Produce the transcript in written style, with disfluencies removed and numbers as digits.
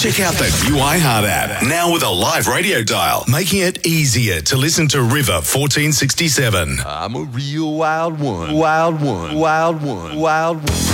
Check out the new iHeart app, now with a live radio dial, making it easier to listen to River 1467. I'm a real wild one, wild one, wild one, wild one.